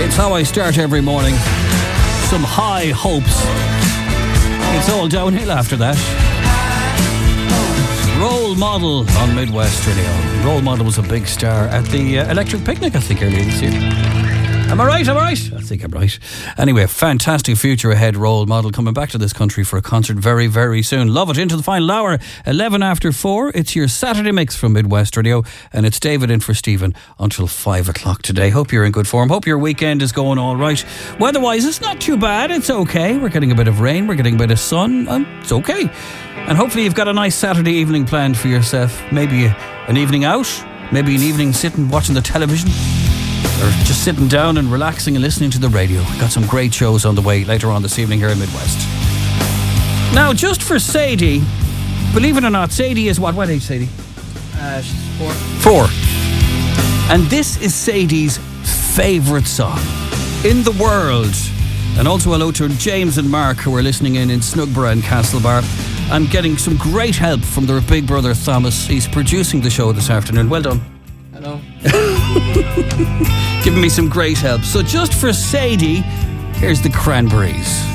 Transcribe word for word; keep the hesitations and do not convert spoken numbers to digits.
It's how I start every morning. Some high hopes. It's all downhill after that. Role Model on Midwest Radio. Role Model was a big star at the uh, Electric Picnic, I think, earlier this year. Am I right? Am I right? I think I'm right. Anyway, fantastic future ahead. Role Model coming back to this country for a concert very, very soon. Love it. Into the final hour, eleven after four. It's your Saturday mix from Midwest Radio, and it's David in for Stephen until five o'clock today. Hope you're in good form. Hope your weekend is going all right. Weather-wise, it's not too bad. It's okay. We're getting a bit of rain. We're getting a bit of sun. And it's okay. And hopefully you've got a nice Saturday evening planned for yourself. Maybe an evening out. Maybe an evening sitting watching the television. Or just sitting down and relaxing and listening to the radio. We've got some great shows on the way later on this evening here in Midwest. Now, just for Sadie, believe it or not, Sadie is what? What age, Sadie? Uh, she's four. Four. And this is Sadie's favourite song in the world. And also hello to James and Mark, who are listening in in Snugborough and Castlebar, and getting some great help from their big brother Thomas. He's producing the show this afternoon. Well done. Hello. Giving me some great help. So just for Sadie, here's the Cranberries.